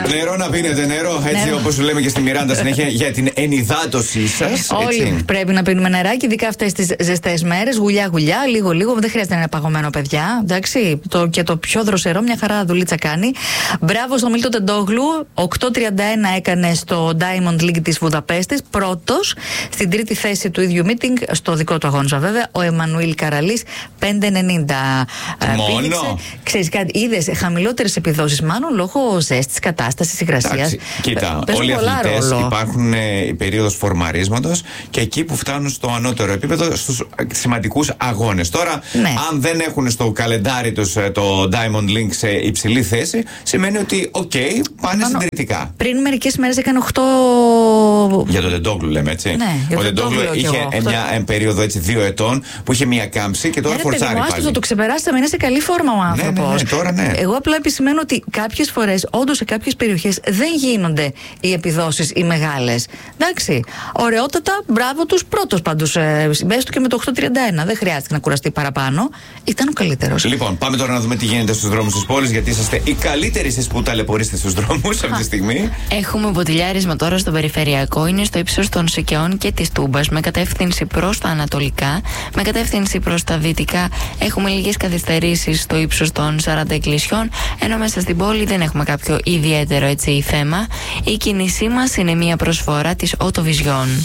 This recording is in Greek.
Νερό να πίνετε, νερό. Έτσι όπως λέμε και στη Μιράντα συνέχεια για την ενυδάτωσή σας. Όλοι πρέπει να πίνουμε νεράκι, ειδικά αυτές τις ζεστές μέρες. Γουλιά, λίγο. Δεν χρειάζεται να είναι παγωμένο, παιδιά. Εντάξει. Και το πιο δροσερό, μια χαρά δουλίτσα κάνει. Μπράβο στον Μίλτο Τεντόγλου. 8.31 έκανε στο Diamond League της Βουδαπέστης. Πρώτος. Στην τρίτη θέση του ίδιου meeting, στο δικό του αγώνα βέβαια, ο Εμμανουήλ Καραλής. 5.90 μόνο. Ξέρεις κάτι, είδες χαμηλότερες επιδόσεις, μάλλον λόγω ζέστης, κατάστασης, υγρασίας. Κοίτα, όλοι οι αθλητές υπάρχουν η περίοδος φορμαρίσματος και εκεί που φτάνουν στο ανώτερο επίπεδο, στους σημαντικούς αγώνες. Τώρα, αν δεν έχουν στο καλεντάρι τους το Diamond Link σε υψηλή θέση, σημαίνει ότι πάνε συντηρητικά. Πριν μερικές μέρες έκανε 8. Για τον Τεντόγλου λέμε, έτσι. Ναι, ο Τεντόγλου είχε μια περίοδο 2 ετών που είχε μια κάμψη και τώρα φορτσάρει πάλι. Θα το ξεπεράσαμε, είναι σε καλή φόρμα ο άνθρωπος. Τώρα ναι. Εγώ απλά επισημαίνω ότι κάποιες φορές, όντως σε κάποιες περιοχές, δεν γίνονται οι επιδόσεις οι μεγάλες. Εντάξει. Ωραιότατα, μπράβο τους, πρώτος πάντως. Μπέστο και με το 8.31. Δεν χρειάζεται να κουραστεί παραπάνω. Ήταν ο καλύτερος. Λοιπόν, πάμε τώρα να δούμε τι γίνεται στους δρόμους της πόλης, γιατί είσαστε οι καλύτεροι εσείς που ταλαιπωρείστε στους δρόμους αυτή τη στιγμή. Έχουμε μποτιλιάρισμα τώρα στο περιφερειακό. Είναι στο ύψος των Σικαιών και της Τούμπας, με κατεύθυνση προς τα ανατολικά. Με κατεύθυνση προς τα δυτικά έχουμε λίγες καθυστερήσεις στο ύψος των 40 εκκλησιών, ενώ μέσα στην πόλη δεν έχουμε κάποιο ιδιαίτερο θέμα. Η κίνησή μας είναι μια προσφορά της Autovision.